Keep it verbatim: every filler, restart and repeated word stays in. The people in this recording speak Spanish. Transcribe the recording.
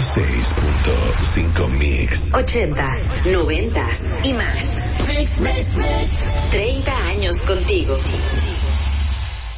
seis punto cinco Mix. Ochentas, noventas y más. Mix, mix, mix. Treinta años contigo.